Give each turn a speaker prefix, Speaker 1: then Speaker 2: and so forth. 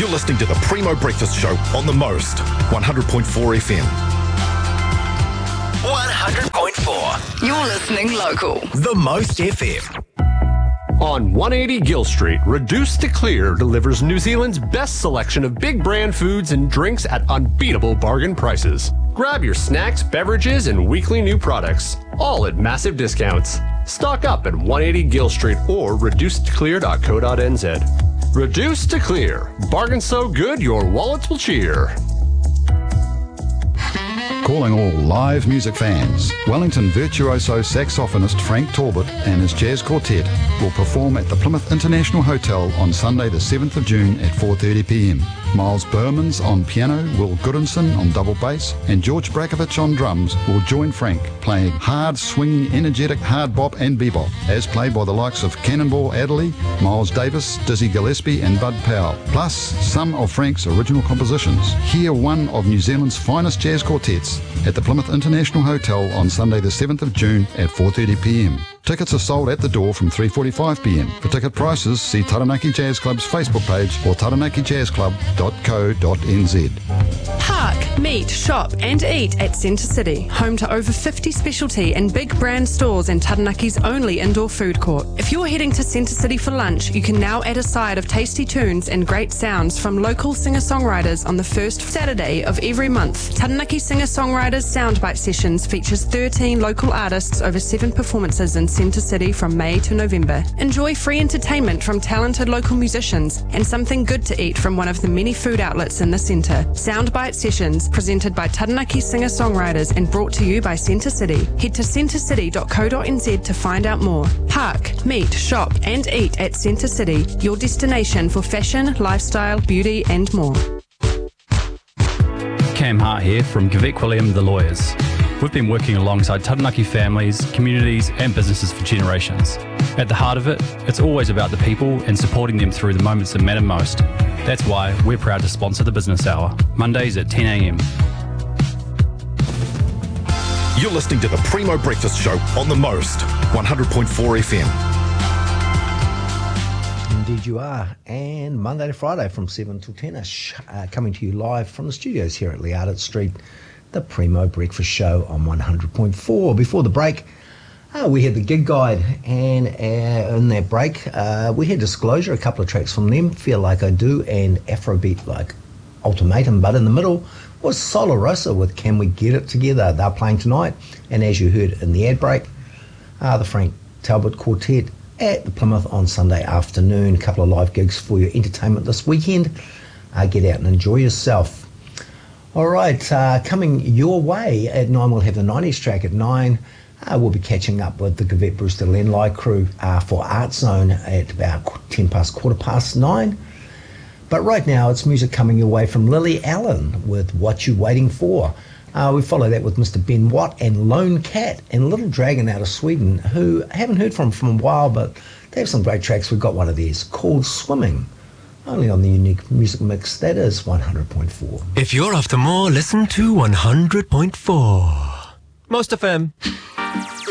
Speaker 1: You're listening to the Primo Breakfast Show on The Most, 100.4 FM.
Speaker 2: 100.4.
Speaker 3: You're listening local.
Speaker 2: The Most FM.
Speaker 4: On 180 Gill Street, Reduce to Clear delivers New Zealand's best selection of big brand foods and drinks at unbeatable bargain prices. Grab your snacks, beverages, and weekly new products, all at massive discounts. Stock up at 180 Gill Street or reducetoclear.co.nz. Reduce to Clear. Bargain so good your wallets will cheer.
Speaker 5: Calling all live music fans, Wellington virtuoso saxophonist Frank Talbot and his jazz quartet will perform at the Plymouth International Hotel on Sunday the 7th of June at 4:30 p.m. Miles Bermans on piano, Will Goodinson on double bass, and George Brakovich on drums will join Frank playing hard, swinging, energetic hard bop and bebop, as played by the likes of Cannonball Adderley, Miles Davis, Dizzy Gillespie and Bud Powell, plus some of Frank's original compositions. Hear one of New Zealand's finest jazz quartets at the Plymouth International Hotel on Sunday the 7th of June at 4:30 p.m. Tickets are sold at the door from 3:45 p.m. For ticket prices, see Taranaki Jazz Club's Facebook page or taranakijazzclub.co.nz.
Speaker 6: Park, meet, shop and eat at Centre City, home to over 50 specialty and big brand stores and Taranaki's only indoor food court. If you're heading to Centre City for lunch, you can now add a side of tasty tunes and great sounds from local singer-songwriters on the first Saturday of every month. Taranaki Singer-Songwriters Soundbite Sessions features 13 local artists over 7 performances in Centre City from May to November. Enjoy free entertainment from talented local musicians and something good to eat from one of the many food outlets in the centre. Soundbite Sessions, presented by Taranaki Singer-Songwriters and brought to you by Centre City. Head to centrecity.co.nz to find out more. Park, meet, shop and eat at Centre City, your destination for fashion, lifestyle, beauty and more.
Speaker 7: Cam Hart here from Gavek William The Lawyers. We've been working alongside Taranaki families, communities and businesses for generations. At the heart of it, it's always about the people and supporting them through the moments that matter most. That's why we're proud to sponsor the Business Hour, Mondays at 10 a.m.
Speaker 1: You're listening to the Primo Breakfast Show on The Most, 100.4 FM.
Speaker 8: Indeed you are. And Monday to Friday from 7 till 10ish, coming to you live from the studios here at Liardit Street, the Primo Breakfast Show on 100.4. Before the break, we had the gig guide, and in that break, we had Disclosure, a couple of tracks from them, Feel Like I Do and Afrobeat like Ultimatum, but in the middle was Solar Rosa with Can We Get It Together. They're playing tonight, and as you heard in the ad break, the Frank Talbot Quartet at the Plymouth on Sunday afternoon. A couple of live gigs for your entertainment this weekend. Get out and enjoy yourself. All right, coming your way at 9, we'll have the 90s track at 9. We'll be catching up with the Gavette Brewster Lenlai crew for Art Zone at about 9:10. But right now, it's music coming your way from Lily Allen with What You Waiting For. We follow that with Mr. Ben Watt and Lone Cat and Little Dragon out of Sweden, who I haven't heard from a while, but they have some great tracks. We've got one of theirs called Swimming, only on the unique music mix that is 100.4.
Speaker 9: If you're after more, listen to 100.4. Most FM.